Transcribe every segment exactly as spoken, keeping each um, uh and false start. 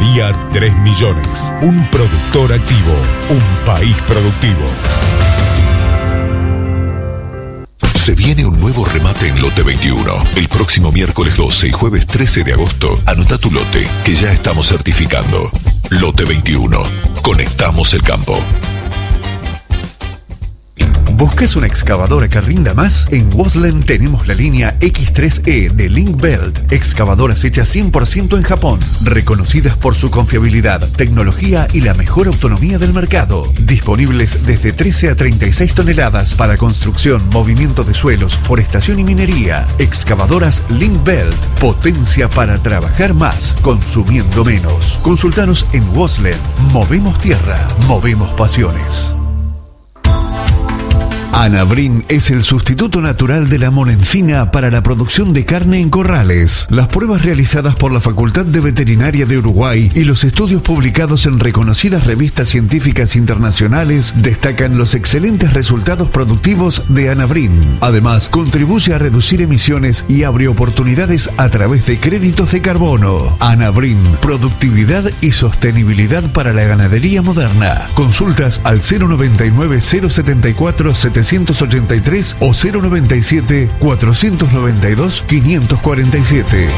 Bahía tres millones. Un productor activo. Un país productivo. Se viene un nuevo remate en Lote veintiuno. El próximo miércoles doce y jueves trece de agosto, anota tu lote, que ya estamos certificando. Lote veintiuno. Conectamos el campo. ¿Buscas una excavadora que rinda más? En Waslen tenemos la línea equis tres E de Link-Belt. Excavadoras hechas cien por ciento en Japón, reconocidas por su confiabilidad, tecnología y la mejor autonomía del mercado. Disponibles desde trece a treinta y seis toneladas para construcción, movimiento de suelos, forestación y minería. Excavadoras Link-Belt. Potencia para trabajar más, consumiendo menos. Consultanos en Waslen. Movemos tierra, movemos pasiones. Anabrin es el sustituto natural de la monencina para la producción de carne en corrales. Las pruebas realizadas por la Facultad de Veterinaria de Uruguay y los estudios publicados en reconocidas revistas científicas internacionales destacan los excelentes resultados productivos de Anabrin. Además, contribuye a reducir emisiones y abre oportunidades a través de créditos de carbono. Anabrin, productividad y sostenibilidad para la ganadería moderna. Consultas al cero noventa y nueve, cero setenta y cuatro, setecientos ochenta y tres o cero noventa y siete, cuatrocientos noventa y dos, quinientos cuarenta y siete.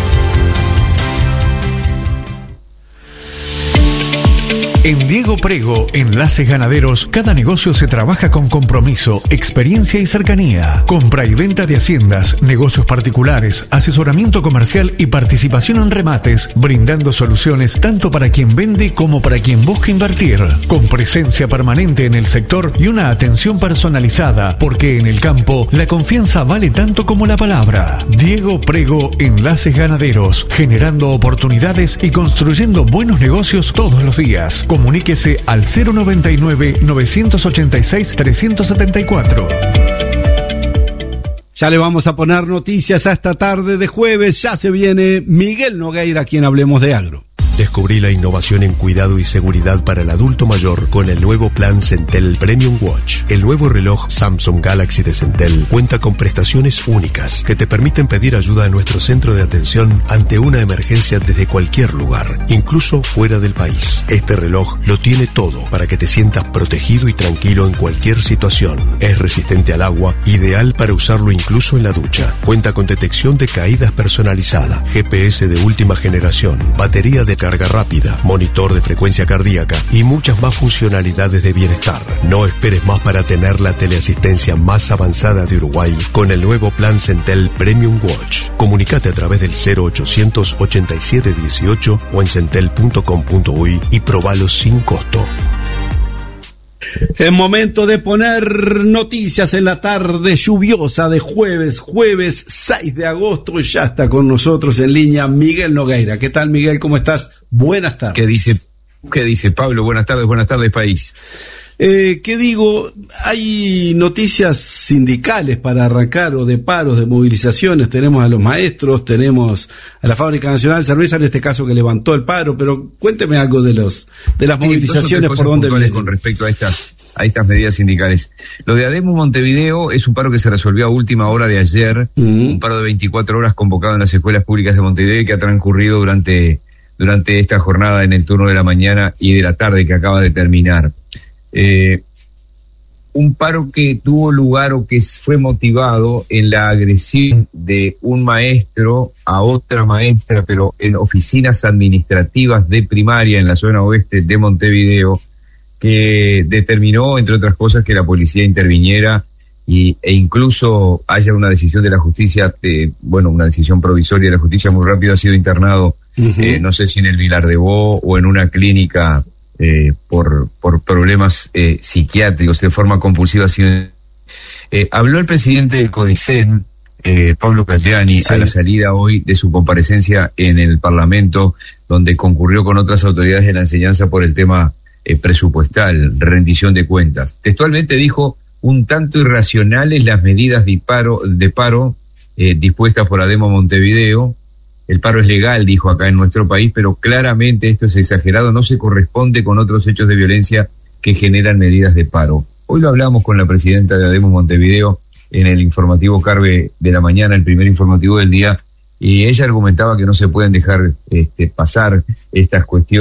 En Diego Prego, Enlaces Ganaderos, cada negocio se trabaja con compromiso, experiencia y cercanía. Compra y venta de haciendas, negocios particulares, asesoramiento comercial y participación en remates, brindando soluciones tanto para quien vende como para quien busca invertir. Con presencia permanente en el sector y una atención personalizada, porque en el campo la confianza vale tanto como la palabra. Diego Prego, Enlaces Ganaderos, generando oportunidades y construyendo buenos negocios todos los días. Comuníquese al cero noventa y nueve, novecientos ochenta y seis, trescientos setenta y cuatro. Ya le vamos a poner noticias a esta tarde de jueves. Ya se viene Miguel Nogueira, quien Hablemos de Agro. Descubrí la innovación en cuidado y seguridad para el adulto mayor con el nuevo plan Centel Premium Watch. El nuevo reloj Samsung Galaxy de Centel cuenta con prestaciones únicas que te permiten pedir ayuda a nuestro centro de atención ante una emergencia desde cualquier lugar, incluso fuera del país. Este reloj lo tiene todo para que te sientas protegido y tranquilo en cualquier situación. Es resistente al agua, ideal para usarlo incluso en la ducha. Cuenta con detección de caídas personalizada, G P S de última generación, batería de carga rápida, monitor de frecuencia cardíaca y muchas más funcionalidades de bienestar. No esperes más para tener la teleasistencia más avanzada de Uruguay con el nuevo plan Centel Premium Watch. Comunicate a través del cero ochocientos, ochenta y siete dieciocho o en centel punto com punto uy y probalo sin costo. Es momento de poner noticias en la tarde lluviosa de jueves, jueves seis de agosto. Ya está con nosotros en línea Miguel Nogueira. ¿Qué tal, Miguel? ¿Cómo estás? Buenas tardes. ¿Qué dice, qué dice Pablo? Buenas tardes, buenas tardes, país. Eh, ¿Qué digo? Hay noticias sindicales para arrancar o de paros, de movilizaciones. Tenemos a los maestros, tenemos a la Fábrica Nacional de Cerveza, en este caso que levantó el paro, pero cuénteme algo de los de las sí, movilizaciones, por dónde vienen. Con respecto a estas a estas medidas sindicales. Lo de ADEMU Montevideo es un paro que se resolvió a última hora de ayer, uh-huh. un paro de veinticuatro horas convocado en las escuelas públicas de Montevideo que ha transcurrido durante, durante esta jornada en el turno de la mañana y de la tarde que acaba de terminar. Eh, un paro que tuvo lugar o que fue motivado en la agresión de un maestro a otra maestra, pero en oficinas administrativas de primaria en la zona oeste de Montevideo, que determinó, entre otras cosas, que la policía interviniera y, e incluso haya una decisión de la justicia, de, bueno, una decisión provisoria de la justicia. Muy rápido ha sido internado, uh-huh. eh, no sé si en el Vilar de Bo o en una clínica Eh, por por problemas eh, psiquiátricos de forma compulsiva. Eh, habló el presidente del CODICEN, eh, Pablo Cagliani, sí. a la salida hoy de su comparecencia en el Parlamento, donde concurrió con otras autoridades de la enseñanza por el tema eh, presupuestal, rendición de cuentas. Textualmente dijo: un tanto irracionales las medidas de paro, de paro eh, dispuestas por ADEMU Montevideo. El paro es legal, dijo acá en nuestro país, pero claramente esto es exagerado, no se corresponde con otros hechos de violencia que generan medidas de paro. Hoy lo hablamos con la presidenta de ADEMU Montevideo en el informativo Carve de la mañana, el primer informativo del día, y ella argumentaba que no se pueden dejar este, pasar estas cuestiones.